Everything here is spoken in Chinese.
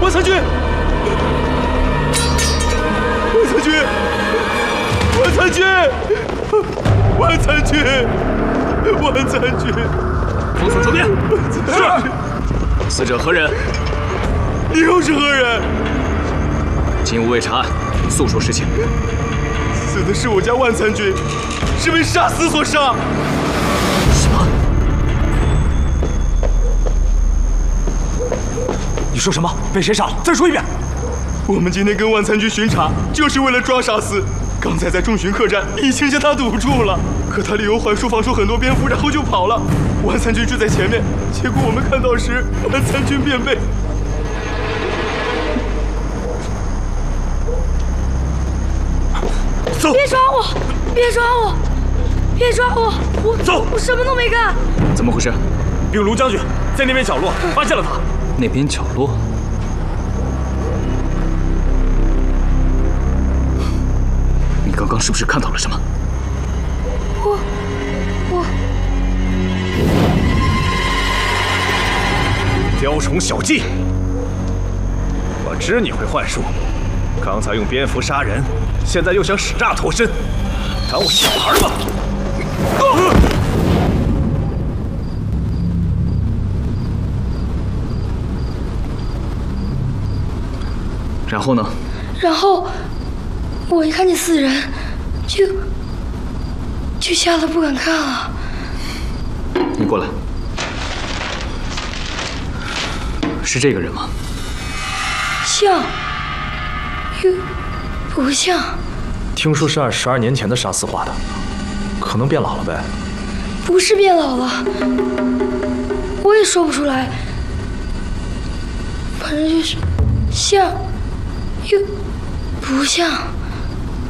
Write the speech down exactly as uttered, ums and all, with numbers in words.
万参军，万参军，万参军，万参军，万参军， 封锁周边。是。死者何人？ 你又是何人？ 金吾未查案，速说实情。 死的是我家万参军，是被杀死所杀。 什么？ 你说什么？被谁杀？再说一遍。 我们今天跟万参军巡查，就是为了抓杀司。刚才在中巡客栈已经将他堵住了，可他理由还说放出很多蝙蝠，然后就跑了。万参军就在前面，结果我们看到时，万参军便被…… 走！ 别抓我！别抓我！别抓我！我走！ 我什么都没干。 怎么回事？ 禀卢将军，在那边角落发现了他。 那边角落？你刚刚是不是看到了什么？ 我我雕虫小技！我知你会幻术，刚才用蝙蝠杀人，现在又想使诈脱身，当我是小孩吗？啊！ 然后呢？ 然后我一看见死人，就就吓得不敢看了。 你过来，是这个人吗？ 像，又不像。 听说是按十二年前的杀司画的，可能变老了呗。 不是变老了，我也说不出来。反正就是像，又不像。